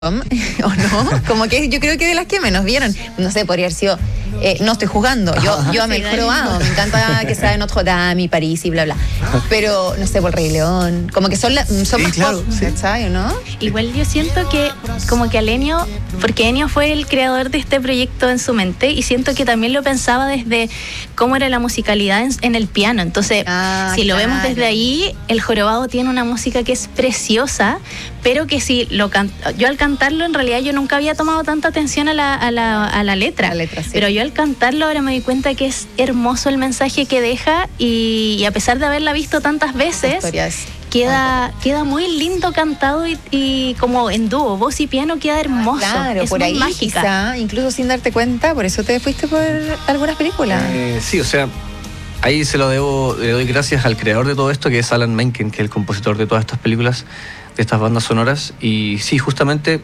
¿O no? Como que yo creo que de las que menos vieron. No sé, podría haber sido... no estoy jugando. Yo amé el jorobado. Me encanta que sea de Notre Dame y París y bla, bla. Pero, no sé, por el Rey León. Como que son más claro, pop, ¿sabes? ¿No? Igual yo siento que como que al Ennio, porque Ennio fue el creador de este proyecto en su mente, y siento que también lo pensaba desde cómo era la musicalidad en el piano. Entonces, si lo vemos desde ahí, el jorobado tiene una música que es preciosa, pero que si yo al cantarlo, en realidad yo nunca había tomado tanta atención a la letra. Sí. Pero yo al cantarlo ahora me di cuenta que es hermoso el mensaje que deja, y a pesar de haberla visto tantas veces, queda muy lindo cantado y como en dúo, voz y piano queda hermoso. Claro, es por muy ahí mágica. quizá, incluso sin darte cuenta, por eso te fuiste por algunas películas. Sí, o sea, ahí le doy gracias al creador de todo esto, que es Alan Menken, que es el compositor de todas estas películas, de estas bandas sonoras. Y sí, justamente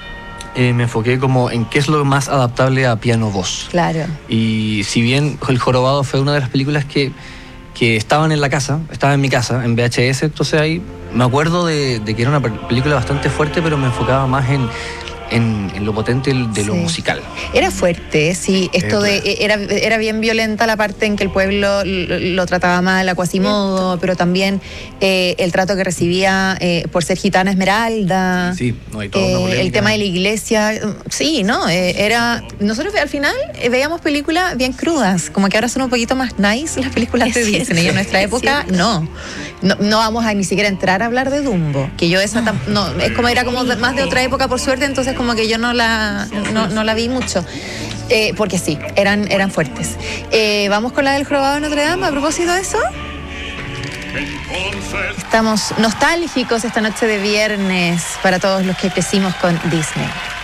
me enfoqué como en qué es lo más adaptable a piano-voz. Claro. Y si bien El Jorobado fue una de las películas que estaban en la casa, estaba en mi casa, en VHS, entonces ahí me acuerdo de que era una película bastante fuerte, pero me enfocaba más en lo potente de lo musical. Era fuerte, sí. Esto era bien violenta la parte en que el pueblo lo trataba mal a Quasimodo, pero también el trato que recibía por ser gitana Esmeralda. Sí, no hay toda una polémica. El tema de la iglesia. Sí, ¿no? Nosotros al final veíamos películas bien crudas, como que ahora son un poquito más nice las películas de Disney. En nuestra época, no vamos a ni siquiera entrar a hablar de Dumbo, que yo esa era como más de otra época, por suerte, entonces como que yo no la vi mucho, porque sí, eran fuertes. Vamos con la del jorobado de Notre Dame. A propósito de eso, estamos nostálgicos esta noche de viernes para todos los que crecimos con Disney.